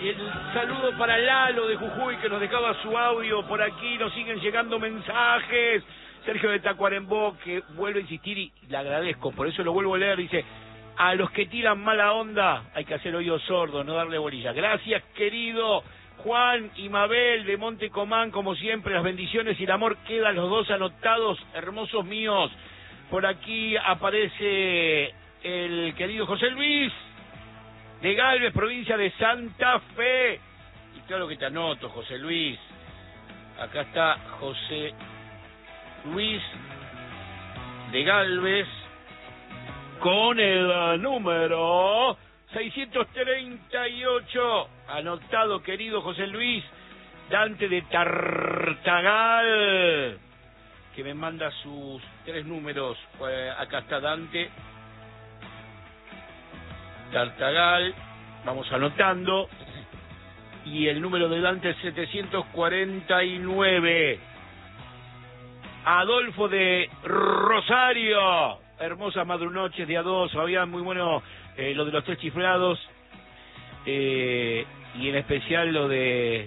Y el saludo para Lalo de Jujuy, que nos dejaba su audio. Por aquí nos siguen llegando mensajes. Sergio de Tacuarembó, que vuelve a insistir y le agradezco, por eso lo vuelvo a leer. Dice: a los que tiran mala onda hay que hacer oídos sordos, no darle bolilla. Gracias, querido Juan y Mabel de Montecomán, como siempre, las bendiciones y el amor quedan los dos anotados, hermosos míos. Por aquí aparece el querido José Luis de Galvez, provincia de Santa Fe. Y claro que te anoto, José Luis. Acá está José Luis de Galvez con el número 638. Anotado, querido José Luis. Dante de Tartagal, que me manda sus 3 números. Acá está Dante Tartagal, vamos anotando. Y el número de Dante es 749. Adolfo de Rosario, hermosa madrunoches de A2, Fabián, muy bueno lo de los 3 chiflados, y en especial lo de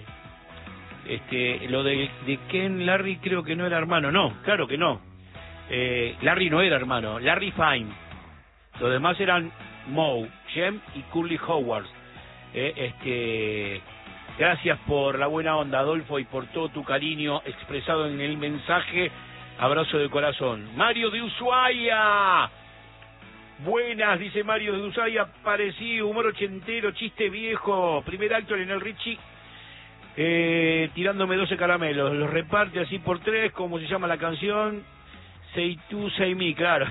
Ken. Larry creo que no era hermano, no, claro que no, Larry no era hermano, Larry Fine, los demás eran Moe, Jem y Curly Howard. Gracias por la buena onda, Adolfo, y por todo tu cariño expresado en el mensaje. Abrazo de corazón. Mario de Ushuaia. Buenas, dice Mario de Ushuaia. Parecido, humor ochentero, chiste viejo. Primer acto en el Richie. Tirándome 12 caramelos. Los reparte así por 3, como se llama la canción. Say tú, say me, claro.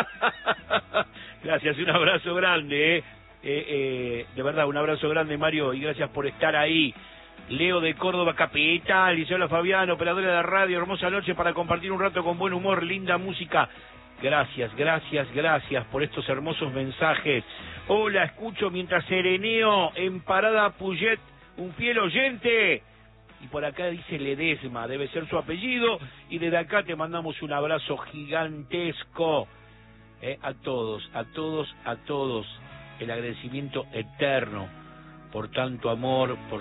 Gracias, un abrazo grande, de verdad, un abrazo grande, Mario, y gracias por estar ahí. Leo de Córdoba capital, dice: hola Fabián, operadora de radio, hermosa noche para compartir un rato con buen humor, linda música. Gracias, gracias, gracias por estos hermosos mensajes. Hola, escucho mientras sereneo en Parada Puyet, un fiel oyente. Y por acá dice Ledesma, debe ser su apellido, y desde acá te mandamos un abrazo gigantesco. A todos, a todos, a todos, el agradecimiento eterno por tanto amor, por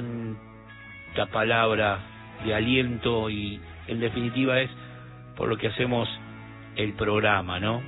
tanta palabra de aliento, y en definitiva es por lo que hacemos el programa, ¿no?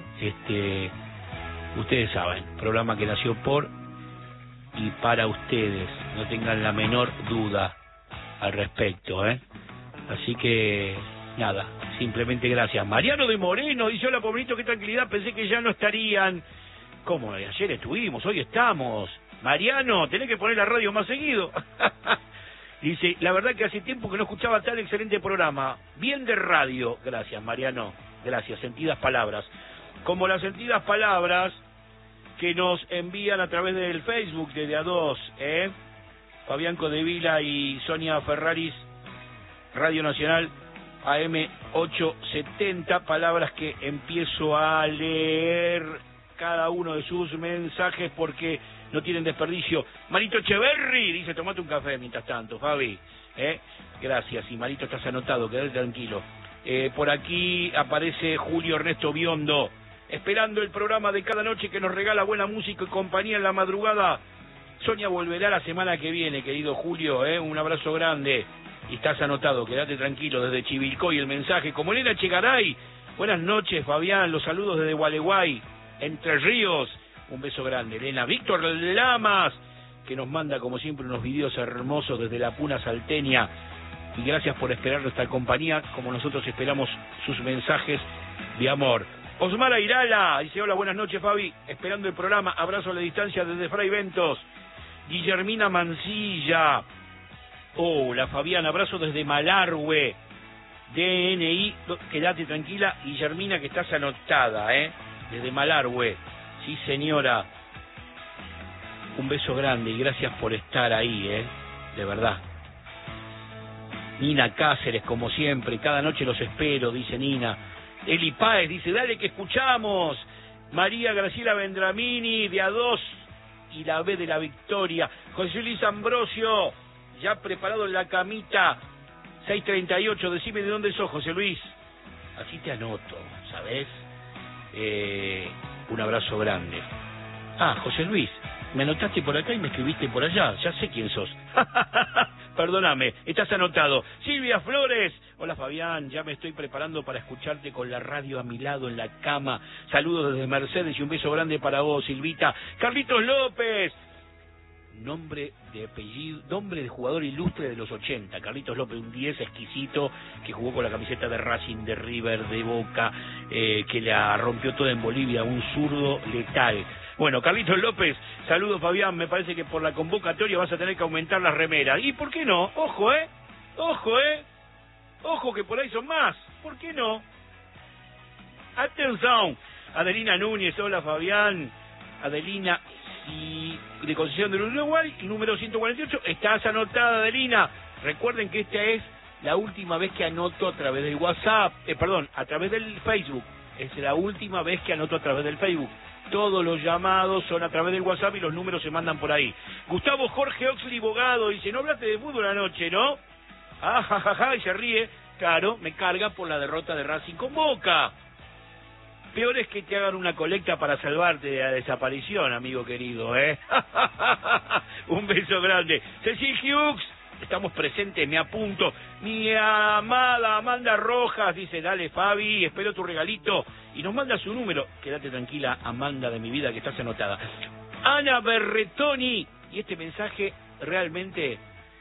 Ustedes saben, programa que nació por y para ustedes, no tengan la menor duda al respecto, Así que nada, simplemente gracias. Mariano de Moreno dice: hola pobrecito, qué tranquilidad, pensé que ya no estarían. ¿Cómo? Ayer estuvimos, hoy estamos. Mariano, tenés que poner la radio más seguido. Dice: la verdad que hace tiempo que no escuchaba tan excelente programa. Bien de radio. Gracias, Mariano. Gracias, sentidas palabras. Como las sentidas palabras que nos envían a través del Facebook de A2, Fabián Codevila y Sonia Ferraris, Radio Nacional AM 870, palabras que empiezo a leer cada uno de sus mensajes porque no tienen desperdicio. Marito Echeverri dice: tomate un café mientras tanto, Fabi. Gracias, y Marito, estás anotado, quédate tranquilo. Por aquí aparece Julio Ernesto Biondo, esperando el programa de cada noche que nos regala buena música y compañía en la madrugada. Sonia volverá la semana que viene, querido Julio, un abrazo grande. Y estás anotado, quédate tranquilo, desde Chivilcoy el mensaje. Como Elena Chegaray: buenas noches, Fabián, los saludos desde Gualeguay, Entre Ríos. Un beso grande, Elena. Víctor Lamas, que nos manda como siempre unos videos hermosos desde la Puna Salteña. Y gracias por esperar nuestra compañía, como nosotros esperamos sus mensajes de amor. Osmar Airala dice: hola, buenas noches, Fabi, esperando el programa, abrazo a la distancia desde Fray Ventos. Guillermina Mancilla: hola Fabián, abrazo desde Malargüe. DNI, quédate tranquila, Guillermina, que estás anotada, desde Malargüe. Sí, señora. Un beso grande y gracias por estar ahí, de verdad. Nina Cáceres, como siempre, cada noche los espero, dice Nina. Eli Páez dice: dale que escuchamos. María Graciela Vendramini de A2 y la B de la Victoria. José Luis Ambrosio, ya preparado en la camita. 638, decime de dónde sos, José Luis. Así te anoto, ¿sabés? Un abrazo grande. José Luis, Me anotaste por acá y me escribiste por allá. Ya sé quién sos. Perdóname, estás anotado. Silvia Flores. Hola Fabián, ya me estoy preparando para escucharte con la radio a mi lado en la cama. Saludos desde Mercedes y un beso grande para vos, Silvita. Carlitos López. Nombre de apellido, nombre de jugador ilustre de los 80. Carlitos López, un 10 exquisito que jugó con la camiseta de Racing, de River, de Boca, que la rompió toda en Bolivia, un zurdo letal. Bueno, Carlitos López, saludos Fabián, me parece que por la convocatoria vas a tener que aumentar las remeras. ¿Y por qué no? Ojo, ojo que por ahí son más. ¿Por qué no? Atención. Adelina Núñez, hola Fabián. Adelina y de Concepción del Uruguay, número 148, estás anotada, Adelina. Recuerden que esta es la última vez que anoto a través del WhatsApp, a través del Facebook. Es la última vez que anoto a través del Facebook. Todos los llamados son a través del WhatsApp y los números se mandan por ahí. Gustavo Jorge Oxley Bogado dice, no hablaste de fútbol anoche, ¿no? Ah, jajaja, y se ríe. Claro, me carga por la derrota de Racing con Boca. Peor es que te hagan una colecta para salvarte de la desaparición, amigo querido, ¿eh? Un beso grande. Cecil Hughes, estamos presentes, me apunto. Mi amada Amanda Rojas dice, dale Fabi, espero tu regalito. Y nos manda su número. Quédate tranquila, Amanda de mi vida, que estás anotada. Ana Berretoni, y este mensaje realmente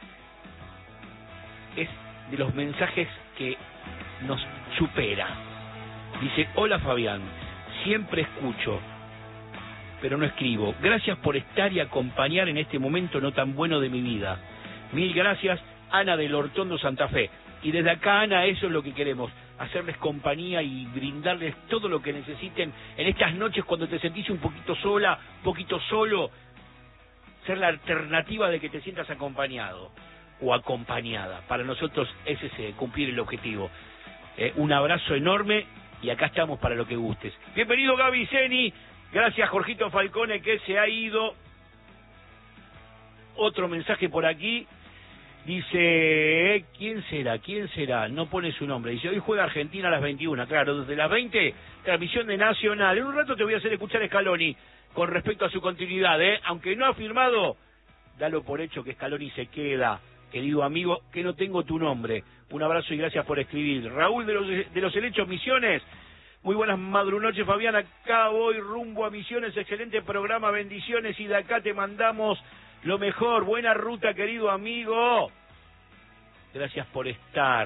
es de los mensajes que nos supera. Dice, hola Fabián, siempre escucho, pero no escribo. Gracias por estar y acompañar en este momento no tan bueno de mi vida. Mil gracias, Ana del Hortondo Santa Fe. Y desde acá, Ana, eso es lo que queremos, hacerles compañía y brindarles todo lo que necesiten en estas noches cuando te sentís un poquito sola, un poquito solo, ser la alternativa de que te sientas acompañado o acompañada. Para nosotros ese es cumplir el objetivo. Un abrazo enorme. Y acá estamos para lo que gustes. Bienvenido Gaby Zeni. Gracias Jorgito Falcone que se ha ido. Otro mensaje por aquí. Dice, ¿quién será? No pone su nombre. Dice, hoy juega Argentina a las 21. Claro, desde las 20, transmisión de Nacional. En un rato te voy a hacer escuchar a Scaloni con respecto a su continuidad, Aunque no ha firmado, dalo por hecho que Scaloni se queda. Querido amigo, que no tengo tu nombre. Un abrazo y gracias por escribir. Raúl de los Helechos Misiones. Muy buenas madrunoches, Fabián. Acá voy rumbo a Misiones. Excelente programa, bendiciones. Y de acá te mandamos lo mejor. Buena ruta, querido amigo. Gracias por estar.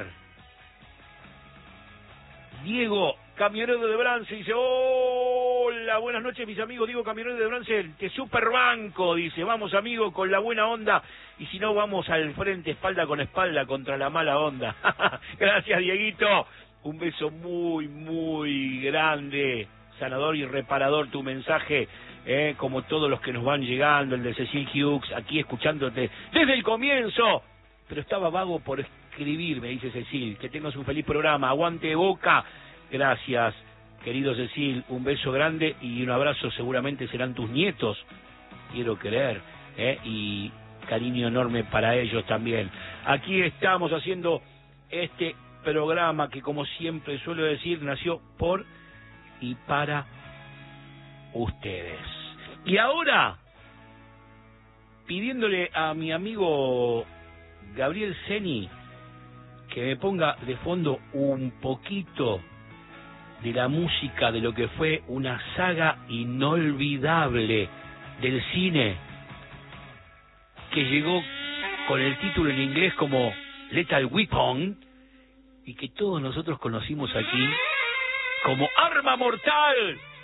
Diego, camionero de Brance, dice, hola, buenas noches mis amigos, Diego, camionero de Brance, te superbanco, dice, vamos amigo, con la buena onda, y si no vamos al frente, espalda con espalda, contra la mala onda. Gracias, Dieguito, un beso muy, muy grande, sanador y reparador tu mensaje, como todos los que nos van llegando, el de Cecil Hughes, aquí escuchándote desde el comienzo, pero estaba vago por escribir, me dice Cecil, que tengas un feliz programa, aguante Boca. Gracias, querido Cecil, un beso grande y un abrazo, seguramente serán tus nietos, quiero creer, y cariño enorme para ellos también. Aquí estamos haciendo este programa que, como siempre suelo decir, nació por y para ustedes. Y ahora, pidiéndole a mi amigo Gabriel Zeni que me ponga de fondo un poquito de la música de lo que fue una saga inolvidable del cine, que llegó con el título en inglés como Lethal Weapon y que todos nosotros conocimos aquí como Arma Mortal.